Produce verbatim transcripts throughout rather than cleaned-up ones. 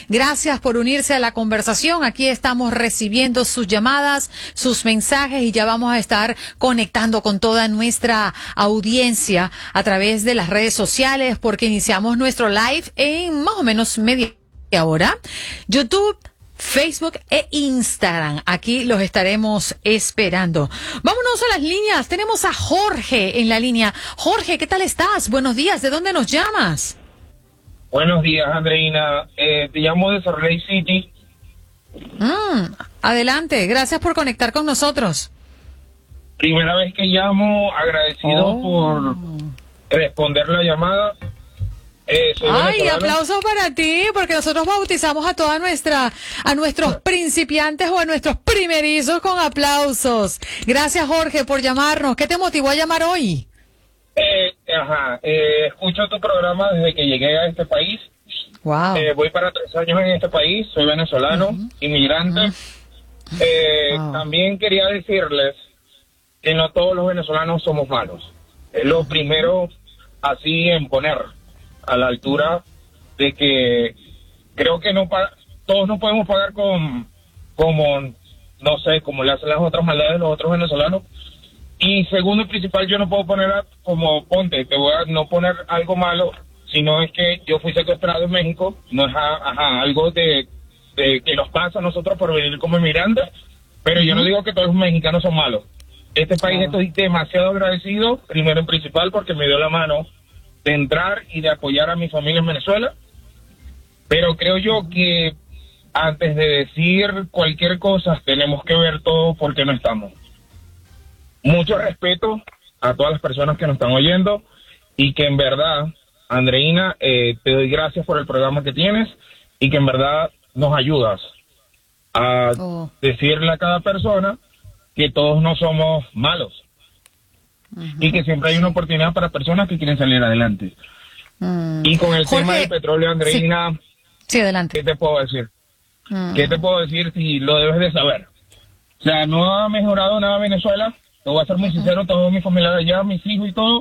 Gracias por unirse a la conversación. Aquí estamos recibiendo sus llamadas, sus mensajes y ya vamos a estar conectando con toda nuestra audiencia a través de las redes sociales porque iniciamos nuestro live en más o menos media hora. YouTube, Facebook e Instagram. Aquí los estaremos esperando. Vámonos a las líneas. Tenemos a Jorge en la línea. Jorge, ¿qué tal estás? Buenos días. ¿De dónde nos llamas? Buenos días, Andreina. Eh, te llamo de Salt Lake City. Mm, adelante. Gracias por conectar con nosotros. Primera vez que llamo, agradecido oh. por responder la llamada. Eh, soy Ay, venezolano. aplausos para ti, porque nosotros bautizamos a toda nuestra, a nuestros principiantes o a nuestros primerizos con aplausos. Gracias, Jorge, por llamarnos. ¿Qué te motivó a llamar hoy? Eh, ajá, eh, escucho tu programa desde que llegué a este país. Wow. Eh, voy para tres años en este país, soy venezolano, uh-huh. inmigrante. Uh-huh. Eh, wow. También quería decirles que no todos los venezolanos somos malos. Es lo primero así en poner a la altura de que creo que no pa- todos no podemos pagar con como no sé como le hacen las otras maldades los otros venezolanos. Y segundo y principal, yo no puedo poner a, como ponte te voy a no poner algo malo, sino es que yo fui secuestrado en México, no es a, ajá, algo de, de que nos pasa a nosotros por venir como inmigrantes, pero uh-huh. yo no digo que todos los mexicanos son malos. Este país uh-huh. estoy demasiado agradecido, primero en principal porque me dio la mano de entrar y de apoyar a mi familia en Venezuela, pero creo yo que antes de decir cualquier cosa tenemos que ver todo porque no estamos. Mucho respeto a todas las personas que nos están oyendo y que en verdad, Andreina, eh, te doy gracias por el programa que tienes y que en verdad nos ayudas a oh. decirle a cada persona que todos no somos malos. Uh-huh. Y que siempre hay una oportunidad para personas que quieren salir adelante. Uh-huh. Y con el Jorge, tema del petróleo, Andreina, sí. Sí, adelante. ¿Qué te puedo decir? Uh-huh. ¿Qué te puedo decir si lo debes de saber? O sea, no ha mejorado nada Venezuela, te voy a ser muy uh-huh. sincero, toda mi familia de allá, mis hijos y todo,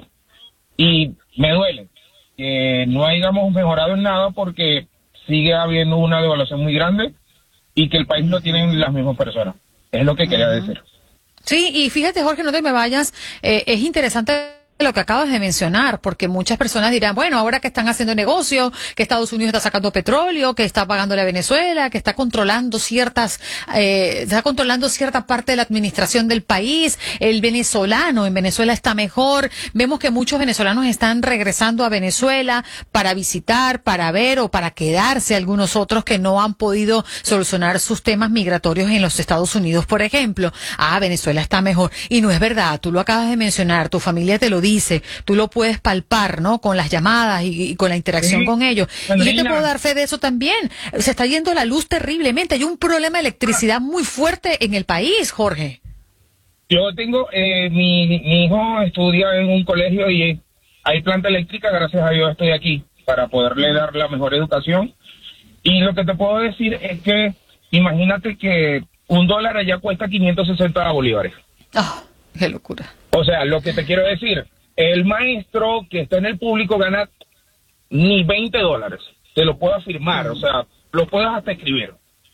y me duele que no hayamos mejorado en nada porque sigue habiendo una devaluación muy grande y que el país lo tienen las mismas personas. Es lo que quería uh-huh. decir. Sí, y fíjate, Jorge, no te me vayas, eh, es interesante lo que acabas de mencionar, porque muchas personas dirán, bueno, ahora que están haciendo negocio, que Estados Unidos está sacando petróleo, que está pagándole a Venezuela, que está controlando ciertas, eh, está controlando cierta parte de la administración del país, el venezolano en Venezuela está mejor, vemos que muchos venezolanos están regresando a Venezuela para visitar, para ver o para quedarse, algunos otros que no han podido solucionar sus temas migratorios en los Estados Unidos, por ejemplo. Ah, Venezuela está mejor, y no es verdad, tú lo acabas de mencionar, tu familia te lo dice, tú lo puedes palpar, ¿no? Con las llamadas y, y con la interacción sí, con ellos. Andreina. Y yo te puedo dar fe de eso también. Se está yendo la luz terriblemente. Hay un problema de electricidad muy fuerte en el país, Jorge. Yo tengo, eh, mi, mi hijo estudia en un colegio y hay planta eléctrica, gracias a Dios estoy aquí para poderle dar la mejor educación. Y lo que te puedo decir es que imagínate que un dólar allá cuesta quinientos sesenta bolívares. Ah, oh, qué locura. O sea, lo que te quiero decir, el maestro que está en el público gana ni veinte dólares. Te lo puedo afirmar, mm. o sea, lo puedes hasta escribir.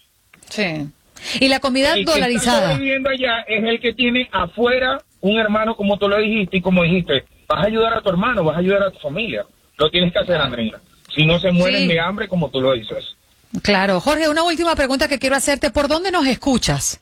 Sí. Y la comida el dolarizada. El que está viviendo allá es el que tiene afuera un hermano, como tú lo dijiste, y como dijiste, vas a ayudar a tu hermano, vas a ayudar a tu familia. Lo tienes que hacer, Andreina. Si no se mueren sí. de hambre, como tú lo dices. Claro. Jorge, una última pregunta que quiero hacerte. ¿Por dónde nos escuchas?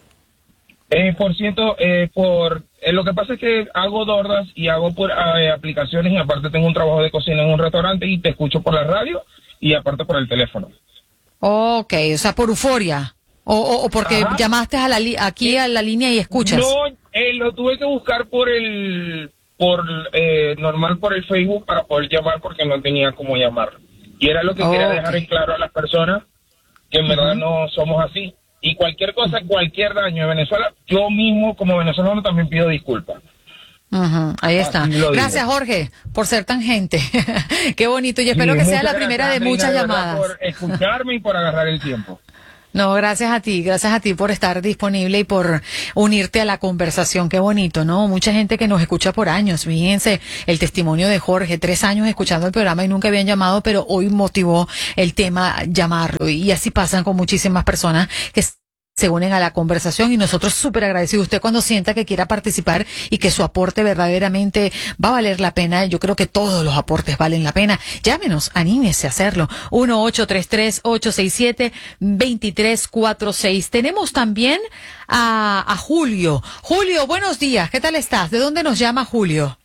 Eh, por ciento, eh, por eh, lo que pasa es que hago DoorDash y hago por eh, aplicaciones y aparte tengo un trabajo de cocina en un restaurante y te escucho por la radio y aparte por el teléfono. Ok, o sea, por euforia o, o, o porque Ajá. llamaste a la li- aquí eh, a la línea y escuchas. No, eh, lo tuve que buscar por el por eh, normal por el Facebook para poder llamar porque no tenía cómo llamar y era lo que oh, quería dejar okay. en claro a las personas que en uh-huh. verdad no somos así. Y cualquier cosa, cualquier daño de Venezuela, yo mismo como venezolano también pido disculpas. Uh-huh, ahí está. Gracias, Jorge, por ser tan gente. Qué bonito. Y espero sí, que sea la primera de muchas llamadas. Por escucharme y por agarrar el tiempo. No, gracias a ti, gracias a ti por estar disponible y por unirte a la conversación. Qué bonito, ¿no? Mucha gente que nos escucha por años. Fíjense el testimonio de Jorge, tres años escuchando el programa y nunca habían llamado, pero hoy motivó el tema llamarlo. Y así pasan con muchísimas personas que se unen a la conversación y nosotros súper agradecidos. Usted cuando sienta que quiera participar y que su aporte verdaderamente va a valer la pena, yo creo que todos los aportes valen la pena. Llámenos, anímese a hacerlo. uno ocho tres tres, ocho seis siete, dos tres cuatro seis. Tenemos también a, a Julio. Julio, buenos días. ¿Qué tal estás? ¿De dónde nos llama Julio?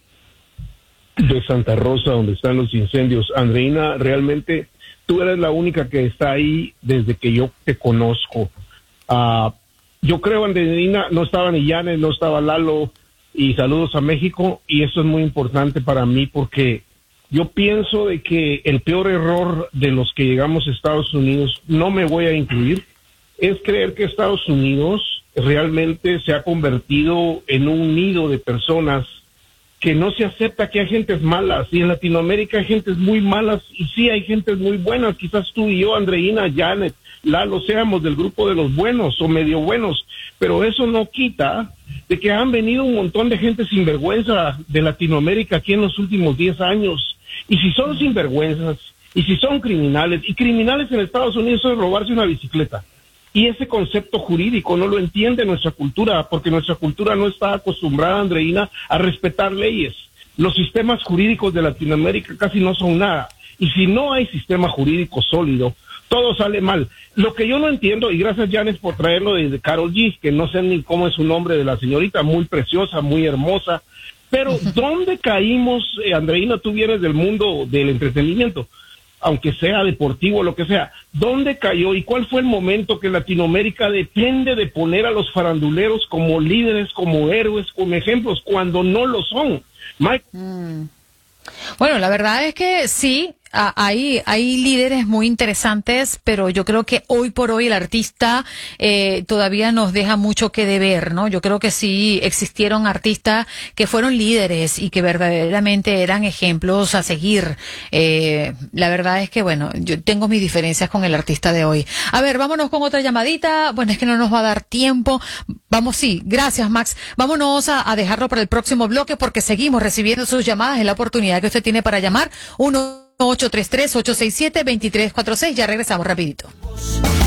De Santa Rosa, donde están los incendios. Andreina, realmente tú eres la única que está ahí desde que yo te conozco. Uh, yo creo, Andreina, no estaba ni Yanes, no estaba Lalo, y saludos a México, y eso es muy importante para mí porque yo pienso de que el peor error de los que llegamos a Estados Unidos, no me voy a incluir, es creer que Estados Unidos realmente se ha convertido en un nido de personas que no se acepta que hay gentes malas, y en Latinoamérica hay gentes muy malas, y sí hay gentes muy buenas, quizás tú y yo, Andreina, Janet, Lalo, seamos del grupo de los buenos o medio buenos, pero eso no quita de que han venido un montón de gente sinvergüenza de Latinoamérica aquí en los últimos diez años, y si son sinvergüenzas, y si son criminales, y criminales en Estados Unidos es robarse una bicicleta, y ese concepto jurídico no lo entiende nuestra cultura, porque nuestra cultura no está acostumbrada, Andreina, a respetar leyes. Los sistemas jurídicos de Latinoamérica casi no son nada, y si no hay sistema jurídico sólido, todo sale mal. Lo que yo no entiendo, y gracias Janes por traerlo desde Karol G, que no sé ni cómo es su nombre de la señorita, muy preciosa, muy hermosa, pero ¿dónde caímos, eh, Andreina, tú vienes del mundo del entretenimiento, aunque sea deportivo, lo que sea, ¿dónde cayó y cuál fue el momento que Latinoamérica depende de poner a los faranduleros como líderes, como héroes, como ejemplos, cuando no lo son? Mike. Mm. Bueno, la verdad es que sí, hay, hay líderes muy interesantes, pero yo creo que hoy por hoy el artista eh, todavía nos deja mucho que deber, ¿no? Yo creo que sí existieron artistas que fueron líderes y que verdaderamente eran ejemplos a seguir. Eh, la verdad es que, bueno, yo tengo mis diferencias con el artista de hoy. A ver, vámonos con otra llamadita. Bueno, es que no nos va a dar tiempo. Vamos, sí, gracias, Max. Vámonos a, a dejarlo para el próximo bloque porque seguimos recibiendo sus llamadas en la oportunidad que usted tiene para llamar. uno ocho tres tres, ocho seis siete, dos tres cuatro seis. Ya regresamos rapidito.